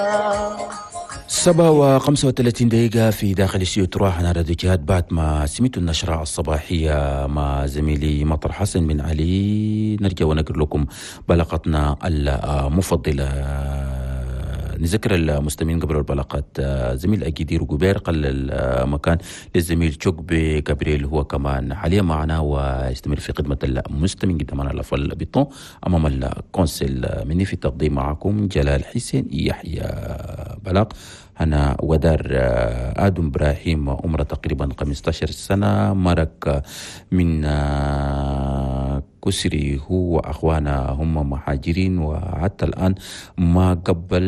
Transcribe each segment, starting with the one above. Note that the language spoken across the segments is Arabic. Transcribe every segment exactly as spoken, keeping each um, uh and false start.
سبعة وخمسة وثلاثين دقيقة في داخل استوديو راح راديو جهاد بعد ما سمعت النشرة الصباحية مع زميلي مطر حسن من علي. نرجع ونقول لكم بلقتنا المفضلة. نذكر المستمعين قبل البلاقات زميل أكيدير قبير قل المكان للزميل شوكبي جابريل هو كمان حاليا معنا ويستمر في خدمة المستمعين قدامنا الأفضل بطن أمام الكونسل مني في التقديم معكم جلال حسين يحيى بلاق. أنا ودار آدم إبراهيم عمره تقريبا خمسة عشر سنة مرق من كسري هو وأخوانا هم مهاجرين وحتى الآن ما قبل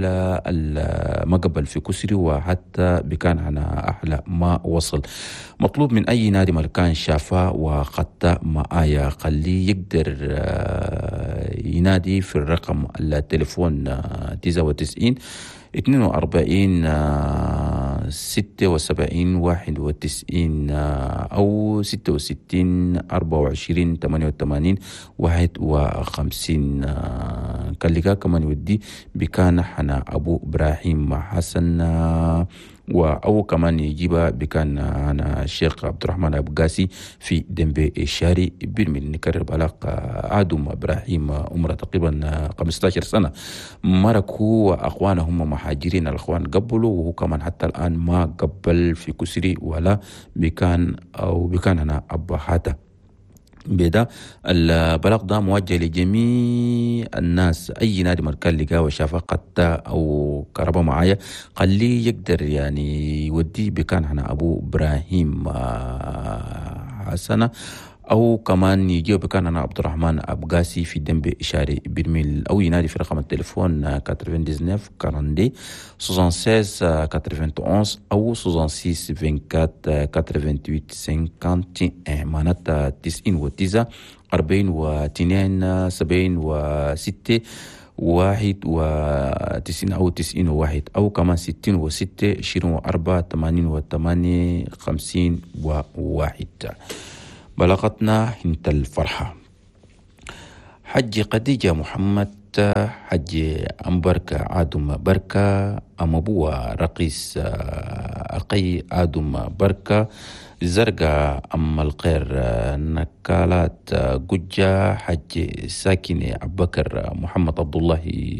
ما قبل في كسري وحتى بكان على أحلى ما وصل. مطلوب من أي نادي مكان شافه وقد ما آية خليه يقدر ينادي في الرقم التليفون تسعة وتسعين اثنين وأربعين ستة وسبعين واحد وتسعين أو ستة وستين أربعة وعشرين ثمانية وثمانين واحد وخمسين. كان لقى كمان ودي بكان حنا أبو إبراهيم حسن أو كمان يجيبها بكان أنا الشيخ عبد الرحمن أبو قاسي في دنبي الشاري برميل. نكرر بلاق آدم إبراهيم عمره تقريبا خمسة عشر سنة مرك هو وأخوانه هم مهاجرين. الأخوان قبلوا وهو كمان حتى الآن ما قبل في كسري ولا بكان أو بكان أنا أبا حاتا بدا. البلاغ ده موجه لجميع الناس أي نادي مركز لقاه وشافه قطة أو كهرباء معايا خليه يقدر يعني يوديه بكان هنا أبو إبراهيم حسنة أو كمان يجيو بكان أنا عبد الرحمن أبقاسي في دنبي إشاري برميل أو ينادي في رقم التليفون تسعة وتسعين كاروندي ستة وستين واحد وثمانين أو ستة وستين أربعة وثمانين ثمانية وخمسين معناتها تسعين وتسعة أربعين واثنين سبعين وستة واحد وتسعين أو تسعين وواحد أو كمان ستين وستة عشرين وأربعة ثمانين وثمانية خمسين وواحد. بلغتنا انت الفرحة. حج خديجة محمد حج أم بركة آدم بركة أم أبوها رقيس أقي آدم بركة زرقاء أم الخير نكالات قجة حج ساكن أبكر محمد عبد الله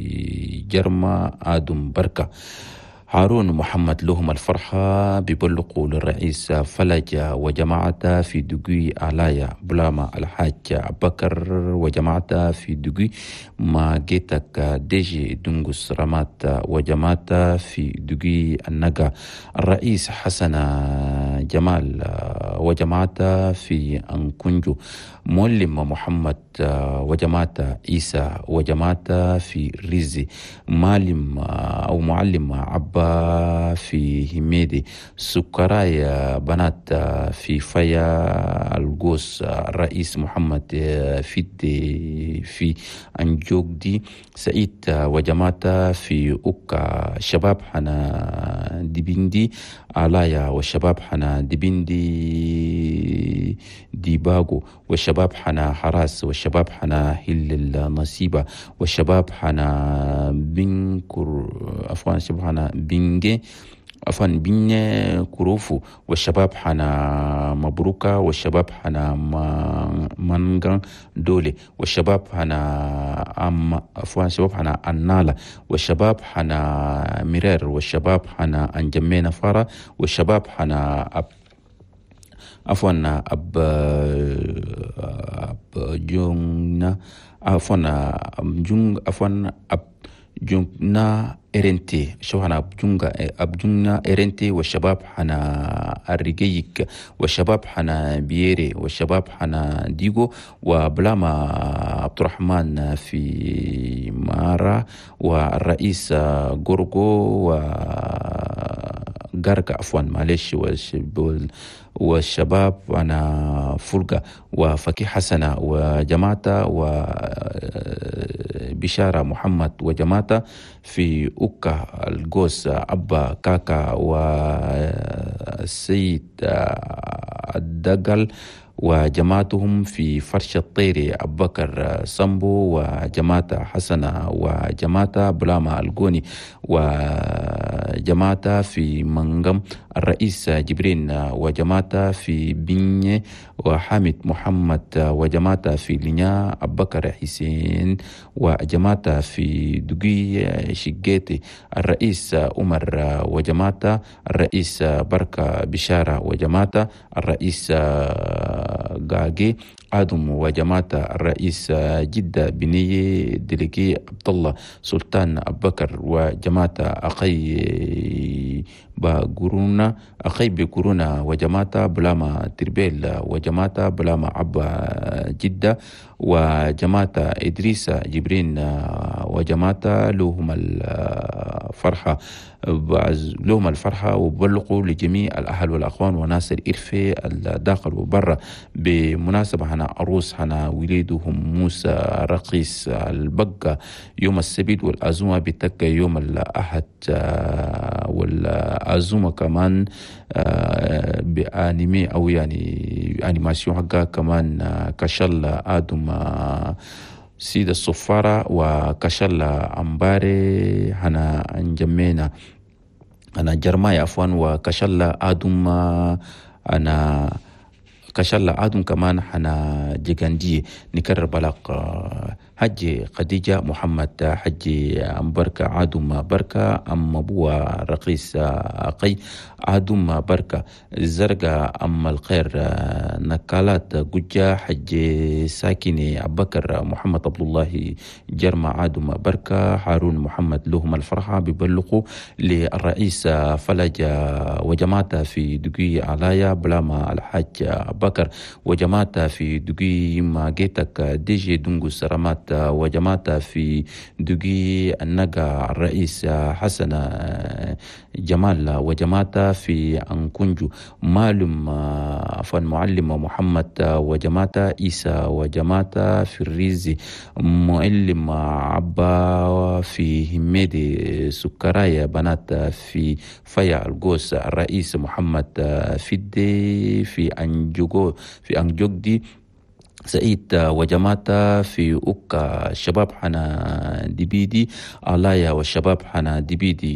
جرمة آدم بركة هارون محمد لهم الفرحة ببلغوا للرئيس فلجة وجماعته في دقي آلايا بلاما الحاج بكر وجماعته في دقي ما جيتك ديجي دنقس رمات وجماعته في دقي النقا الرئيس حسن جمال وجماعته في أنكنجو مولم محمد وجماعته عيسى وجماعته في ريزي مالم أو معلم عبا في هميدي سكرايا بنات في فيا الجوس الرئيس محمد فيدي في أنجوك دي سعيد وجماعته في أوكا شباب حنا ديبندي آلايا والشباب حنا ديبندي ديباغو والشباب حنا حراس والشباب حنا هل النصيبة والشباب حنا بنكر أفغان الشباب حنا بنجي أفن بين كروفو والشباب حنا مبروكة والشباب حنا مانغان دولي والشباب حنا أم أفوان الشباب حنا النالة والشباب حنا ميرير والشباب حنا أنجمينا فارا والشباب حنا أب أفوان أب أب جونا أفوان جون أفوان أب جونا إرنتي شو هنا أبجونغا أبجونا إرنتي والشباب حنا الرجيك والشباب حنا بيري والشباب حنا ديغو وبلاما عبد الرحمن في مارا والرئيس غورغو وغاركا عفوا معلش والشباب أنا فلقة وفكي حسنة وجماعة وبشارة محمد وجماعة في أوكا الجوس أبا كاكا والسيد الدقل وجماعتهم في فرش الطيري أبو بكر سمبو وجماعة حسنة وجماعة بلاما الجوني وجماعة في منغم الرئيس جبرين وجماعة في بني وحامد محمد وجماعة في لينيا أبو بكر حسين وجماعة في دقي شقيتي الرئيس عمر وجماعة الرئيس بركة بشارة وجماعة الرئيس قاقي آدم وجماعة الرئيس جدة بنية دلقي عبد الله سلطان أبو بكر وجماعة أخي بقرونا أخي بقرونا وجماعة بلاما تربيل وجماعة بلاما عبا جدة وجماعة إدريس جبرين وجماعة لهم الفرحة لهم الفرحة وبلغوا لجميع الأهل والأخوان وناس الإرفة الداخل وبرا بمناسبة هنا عروس هنا وليدهم موسى رقيس البقى يوم السبت والأزومة بتكة يوم الأحد والأزومة كمان بأنيمي أو يعني أنيماسيون حقا كمان كشل آدم سيد الصفارة وكشل أمباري هنا انجمينا أنا جرماي عفوا وكشل آدم أنا كشل آدم كمان حنا جيجاندي نكرر بلاق حجي خديجة محمد حجي أم بركة عادم بركة أم أبوة رقيس أقي عادم بركة زرقاء أم الخير نكالات قجة حجي ساكني أبكر محمد عبد الله جرمى عادم بركة هارون محمد لهم الفرحة ببلغوا للرئيس فلج وجماعة في دقي علايا بلاما الحاج بكر وجماعة في دقي ما جيتك ديجي دنجو سرامات وجماعة في دقي النقا الرئيس حسن جمال وجماعة في أنكونجو معلم فن معلم محمد وجماعة إيسا وجماعة في الريزي معلم عبا في هميدي سكرايا بنات في فيا القوس الرئيس محمد فيدي في أنجوغو في أنجوغدي سعيد وجماعة في أوكا الشباب حنا دبيدي آلايا والشباب حنا دبيدي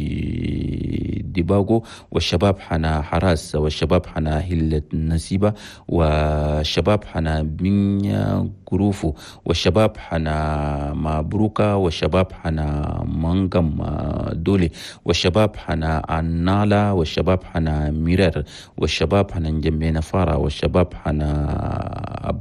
ديباغو والشباب حنا حراس والشباب حنا هلة نسيبة والشباب حنا بنيا قروفو والشباب حنا مبروكة والشباب حنا منغم دولي والشباب حنا النالا والشباب حنا ميرر والشباب حنا نجمينا فارا والشباب حنا أب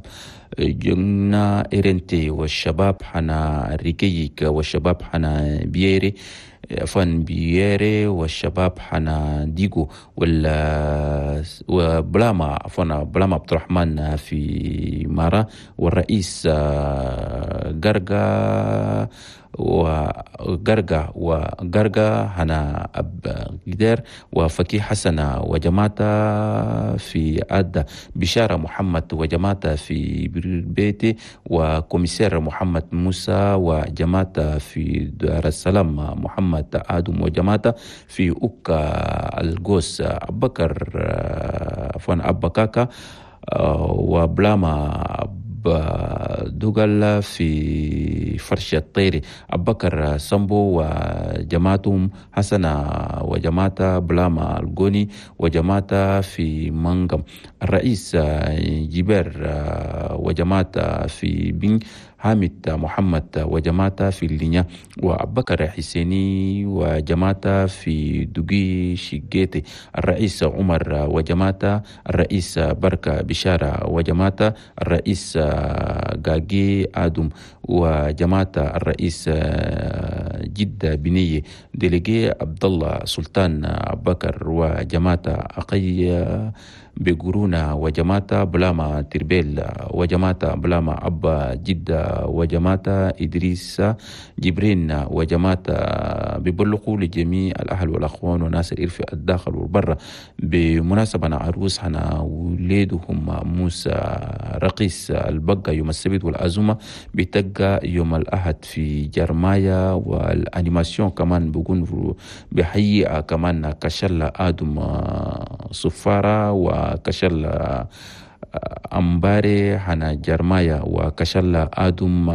جنة إرنتي والشباب حنا ريكيك والشباب حنا بييري فن بييري والشباب حنا ديجو ولا وبلاما فن بلاما عبد الرحمن في مارا والرئيس قرقا وقرقة وقرقة هنا أب قدير وفكي حسنة وجماعة في أدى بشارة محمد وجماعة في بيتي وكوميسير محمد موسى وجماعة في دار السلام محمد آدم وجماعة في أوكا القوس أبكر فان أبكاكا وبلاما دوغل في فرش الطيري أبكر سمبو وجماعتهم حسنة وجماعة بلاما الجوني وجماعة في منغم الرئيس جبير وجماعة في بن حامد محمد وجماعة في اللينيا وأبكر حسيني وجماعة في دقي شقيتي الرئيس عمر وجماعة الرئيس بركة بشارة وجماعة الرئيس قاقي آدم وجماعة الرئيس جدة بنية دلقي عبد الله سلطان أبكر وجماعة أقي بقرونا وجماعة بلاما تربيل وجماعة بلاما عبا جدة وجماعة إدريس جبرين وجماعة ببلغوا لجميع الأهل والأخوان وناس الإرف الداخل والبرة بمناسبة عروس حنا وليدهم موسى رقيس البقى يوم السبت والأزمة بتقى يوم الأحد في جرمايا والأنيماسيون كمان بقول بحقيقة كمان كشل آدم صفارة وكشل أمباري حنا جرمايا وكشل آدم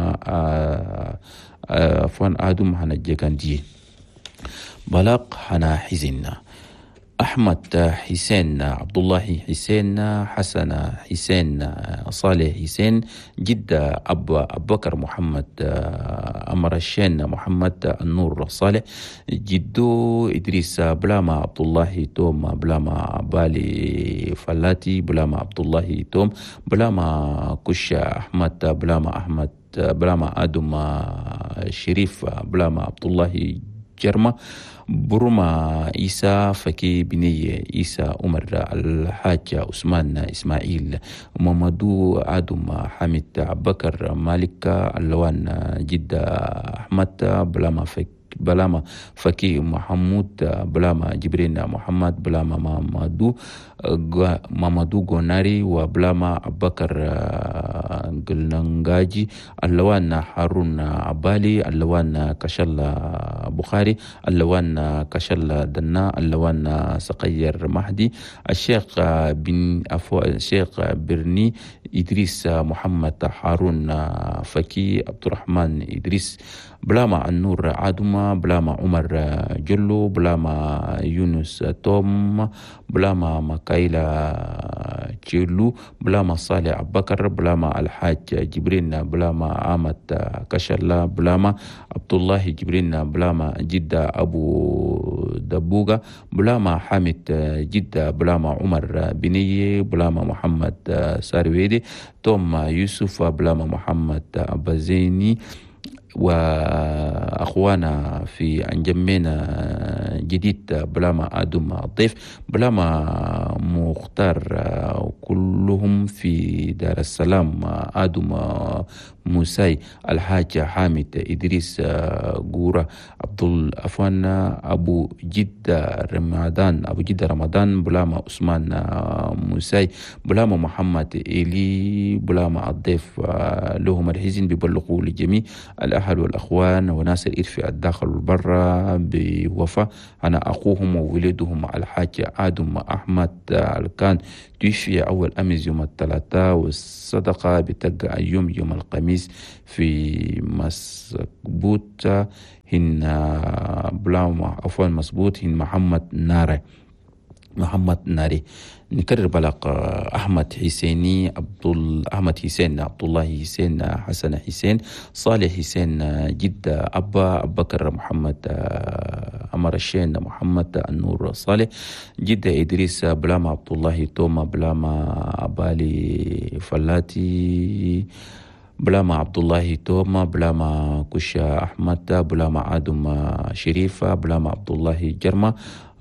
فان آدم حنا جيكاندي بلاق حنا حزنا أحمد حسين عبد الله حسين حسن حسين صالح حسين جدة أبا أبو بكر محمد أمر الشين محمد النور صالح جدو إدريس بلاما عبد الله توم بلاما بالي فلاتي بلاما عبد الله توم بلاما كش أحمد بلاما أحمد بلاما آدم شريف بلاما عبد الله جرمة برما إيسا فكي بنية إيسا عمر الحاج عثمان إسماعيل محمدو آدم حميد بكر مالك اللوان جدة أحمد بلاما فك بلاما فكي محمود بلاما جبرين محمد بلاما مامادو مامادو غوناري وبلاما بكر قلننجاجي اللوان حارون عبالي اللوان كشل بخاري اللوان كشل دنا اللوان سقير مهدي الشيخ بن أفو الشيخ برني إدريس محمد حارون فكي عبد الرحمن إدريس بلاما النور عادما بلاما عمر جلو بلاما يونس توم بلاما مكايلا جلو بلاما صالح بكر بلاما الحاج جبرين بلاما عامد كشلا بلاما عبد الله جبرين بلاما جدة أبو دبوغا بلاما حامد جدة بلاما عمر بنية بلاما محمد سارويدي توم يوسف بلاما محمد أبازيني وأخوانا في أنجمينا جديد بلاما آدم الضيف بلاما مختار كلهم في دار السلام آدم موسى الحاج حامد إدريس غورة عبد الأفوان أبو جدة رمضان أبو جدة رمضان بلاما عثمان موسى بلاما محمد إلي بلاما الضيف لهم الحزن ببلغوا لجميع الأهل والأخوان وناس الإرفاء الداخل والبرة بوفاة أنا أخوهم وولدهم الحاج آدم أحمد كان توفي أول أمس يوم الثلاثاء والصدقة بتقع يوم يوم الخميس في مسبوط هن بلاما عفوا مسبوط هن محمد ناري محمد ناري. نكرر بلاق أحمد حسيني عبد أحمد حسين عبد الله حسين حسن حسين صالح حسين جدة أبا بكر محمد أمر الشين محمد النور صالح جدة إدريس بلاما عبد الله توما بلاما بالي فلاتي بلاما عبد الله توما بلاما كشا أحمد بلاما آدم شريفة بلاما عبد الله جرمة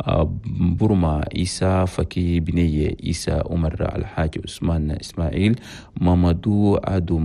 برما إيسا فكي بنية إيسا عمر الحاج عثمان إسماعيل مامادو آدم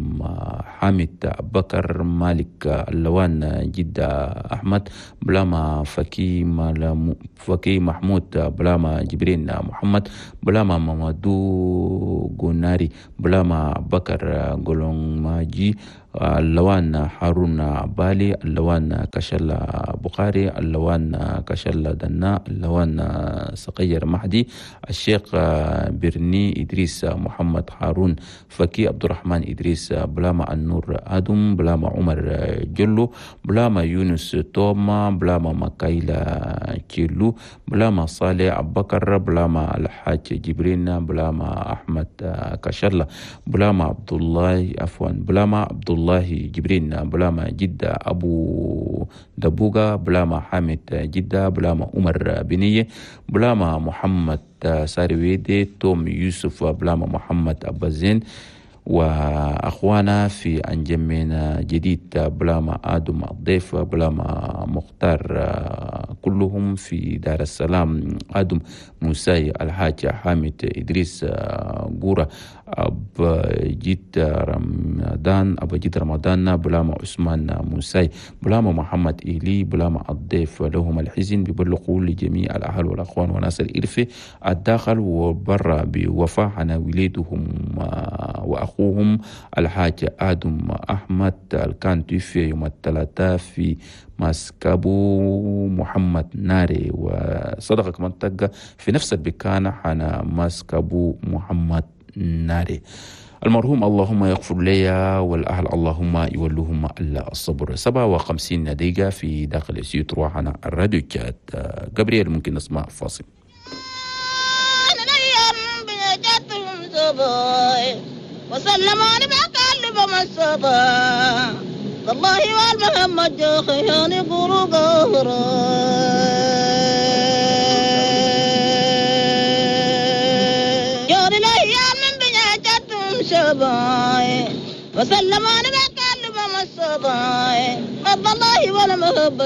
حامد بكر مالك اللوان جدة أحمد بلاما فكي فكي محمود بلاما جبرين محمد بلاما مامادو غوناري بلاما بكر غولون ماجي اللوان حارون عبالي اللوان كشل بخاري اللوان كشل دنا اللوان سقير مهدي الشيخ برني إدريس محمد حارون فكي عبد الرحمن إدريس بلاما النور آدم بلاما عمر جلو بلاما يونس توما بلاما مكايلا جلو بلاما صالح بكر بلاما الحاج جبرين بلاما أحمد كشل بلاما عبد الله عفوا بلاما عبد الله الله جبرين بلاما جدة أبو دبوغا بلاما حامد جدة بلاما عمر بنية بلاما محمد سارويدي توم يوسف بلاما محمد أبازين وأخوانا في أنجمنا جديد بلاما آدم الضيف بلاما مختار كلهم في دار السلام آدم موسى الحاج حامد إدريس غورة أبجد رمضان أبجد رمضان بلام عثمان موسى بلام محمد إيلي بلام الضيف لهم الحزن ببلغوا لجميع الأهل والأخوان وناس الإرفة الداخل وبرا بوفاة عن وليدهم وأخوهم الحاج آدم أحمد كان توفي يوم الثلاثاء في ماسكابو محمد ناري، وصدق كمان تلقى في نفس البكانة عن ماسكابو محمد ناري. المرحوم اللهم يغفر لي والأهل اللهم يولوهم الصبر. سبعة وخمسين دقيقة في داخل السيوط روح عن الراديو جات. جبريل ممكن نسمع فاصل. وسلم على بقلب الصبا والله والمحمد خياني قرو قهرا يا الأيام من بنيتهم شباي وسلم على بقلب الصبا والله والمحمد